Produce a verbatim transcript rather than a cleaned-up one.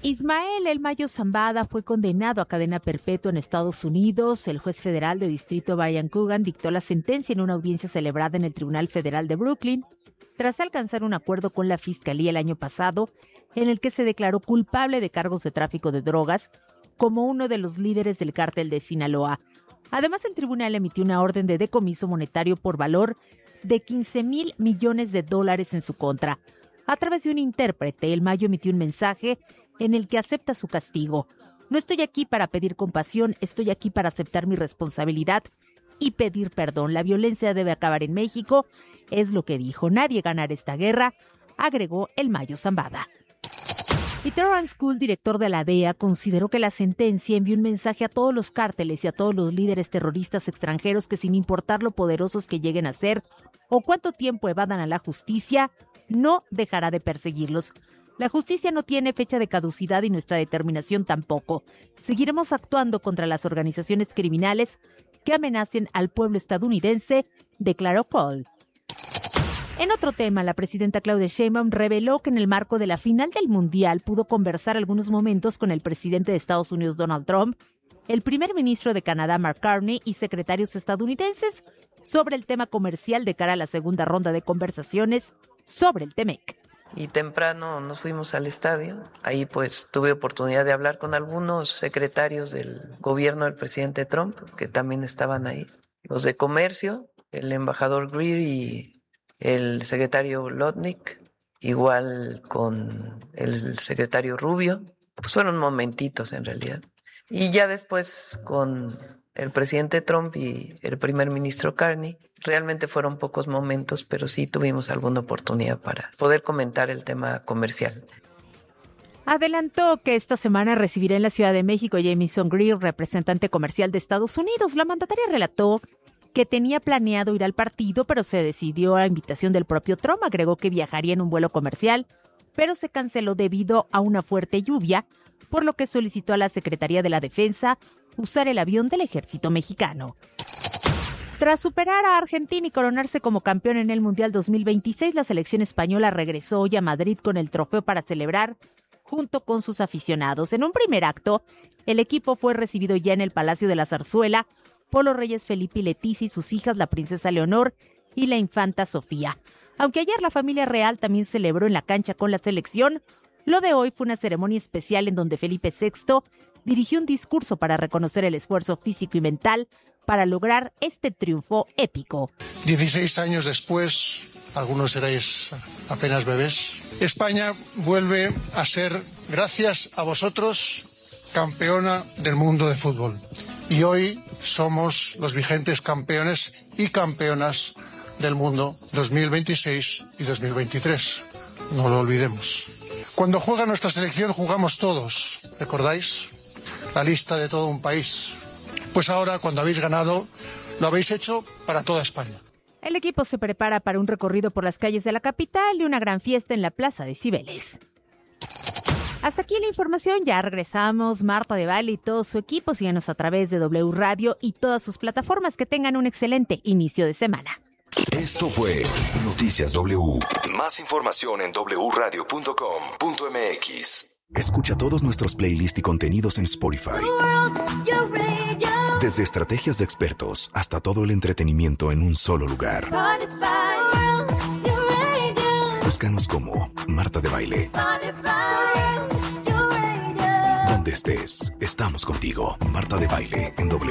Ismael El Mayo Zambada fue condenado a cadena perpetua en Estados Unidos. El juez federal de distrito Brian Coogan dictó la sentencia en una audiencia celebrada en el Tribunal Federal de Brooklyn, tras alcanzar un acuerdo con la Fiscalía el año pasado, en el que se declaró culpable de cargos de tráfico de drogas como uno de los líderes del cártel de Sinaloa. Además, el tribunal emitió una orden de decomiso monetario por valor de quince mil millones de dólares en su contra. A través de un intérprete, El Mayo emitió un mensaje en el que acepta su castigo. No estoy aquí para pedir compasión, estoy aquí para aceptar mi responsabilidad y pedir perdón. La violencia debe acabar en México, es lo que dijo. Nadie ganará esta guerra, agregó El Mayo Zambada. Y Terrence Kuhl, director de la D E A, consideró que la sentencia envió un mensaje a todos los cárteles y a todos los líderes terroristas extranjeros que, sin importar lo poderosos que lleguen a ser o cuánto tiempo evadan a la justicia, no dejará de perseguirlos. La justicia no tiene fecha de caducidad y nuestra determinación tampoco. Seguiremos actuando contra las organizaciones criminales que amenacen al pueblo estadounidense, declaró Kuhl. En otro tema, la presidenta Claudia Sheinbaum reveló que en el marco de la final del Mundial pudo conversar algunos momentos con el presidente de Estados Unidos, Donald Trump, el primer ministro de Canadá, Mark Carney, y secretarios estadounidenses sobre el tema comercial de cara a la segunda ronda de conversaciones sobre el TEMEC. Y temprano nos fuimos al estadio. Ahí pues tuve oportunidad de hablar con algunos secretarios del gobierno del presidente Trump, que también estaban ahí. Los de comercio, el embajador Greer y el secretario Lotnick, igual con el secretario Rubio. Pues fueron momentitos en realidad. Y ya después con el presidente Trump y el primer ministro Carney, realmente fueron pocos momentos, pero sí tuvimos alguna oportunidad para poder comentar el tema comercial. Adelantó que esta semana recibirá en la Ciudad de México a Jamieson Greer, representante comercial de Estados Unidos. La mandataria relató que tenía planeado ir al partido, pero se decidió a invitación del propio Trump. Agregó que viajaría en un vuelo comercial, pero se canceló debido a una fuerte lluvia, por lo que solicitó a la Secretaría de la Defensa usar el avión del ejército mexicano. Tras superar a Argentina y coronarse como campeón en el Mundial dos mil veintiséis, la selección española regresó hoy a Madrid con el trofeo para celebrar junto con sus aficionados. En un primer acto, el equipo fue recibido ya en el Palacio de la Zarzuela por los reyes Felipe y Leticia y sus hijas, la princesa Leonor y la infanta Sofía. Aunque ayer la familia real también celebró en la cancha con la selección, lo de hoy fue una ceremonia especial en donde Felipe sexto dirigió un discurso para reconocer el esfuerzo físico y mental para lograr este triunfo épico. dieciséis años después, algunos seréis apenas bebés, España vuelve a ser, gracias a vosotros, campeona del mundo de fútbol. Y hoy somos los vigentes campeones y campeonas del mundo dos mil veintiséis y dos mil veintitrés. No lo olvidemos. Cuando juega nuestra selección jugamos todos, ¿recordáis? La lista de todo un país. Pues ahora, cuando habéis ganado, lo habéis hecho para toda España. El equipo se prepara para un recorrido por las calles de la capital y una gran fiesta en la Plaza de Cibeles. Hasta aquí la información, ya regresamos. Marta de Baile y todo su equipo, síganos a través de W Radio y todas sus plataformas. Que tengan un excelente inicio de semana. Esto fue Noticias W. Más información en doble u radio punto com punto m x. Escucha todos nuestros playlists y contenidos en Spotify. Desde estrategias de expertos hasta todo el entretenimiento en un solo lugar. Búscanos como Marta de Baile. Donde estés, estamos contigo. Marta de Baile en W.